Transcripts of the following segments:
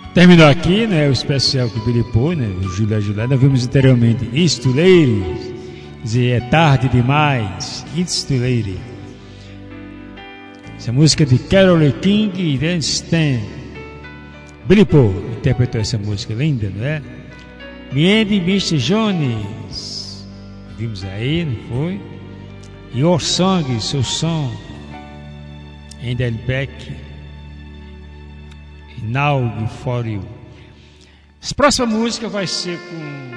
Terminou aqui, né, o especial com o Billy Paul, né, o Julia. Nós vimos anteriormente It's Too Late, dizer, é tarde demais, It's Too Late. Essa música de Carole King e Dan Stan. Billy Paul interpretou essa música linda, não é? Me and Mr. Jones, vimos aí, não foi? Your Song, seu som, and then back, Now For You. A próxima música vai ser com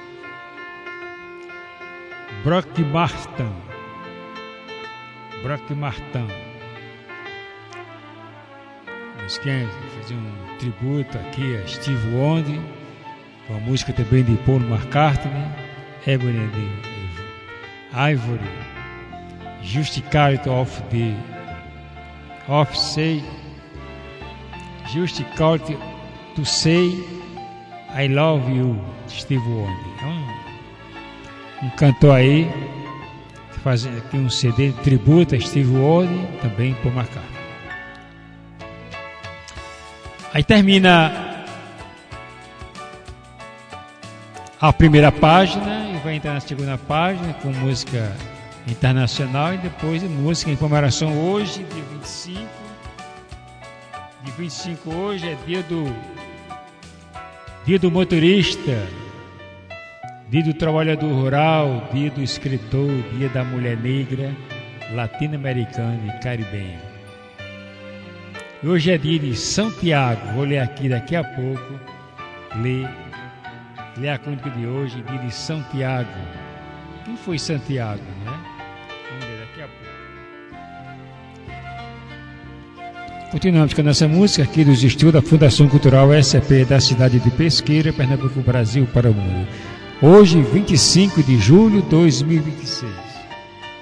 Brock Martin. Nós queremos fazer um tributo aqui a Steve Wonder, com a música também de Paul McCartney, Ebony and Ivory, Just Call to Say I Love You, Steve Wonder. Um cantor aí que faz aqui um CD de tributo a Steve Wonder, também Paul McCartney. Aí termina a primeira página e vai entrar na segunda página com música internacional e depois música em comemoração hoje, dia 25. Dia 25 hoje é dia do motorista, dia do trabalhador rural, dia do escritor, dia da mulher negra, latino-americana e caribenha. Hoje é dia de São Tiago. Vou ler aqui daqui a pouco. Ler a crônica de hoje, dia de São Tiago. Quem foi Santiago, né? Vamos ler daqui a pouco. Continuamos com a nossa música aqui dos estudos da Fundação Cultural SCP da cidade de Pesqueira, Pernambuco, Brasil, para o mundo. Hoje, 25 de julho de 2026.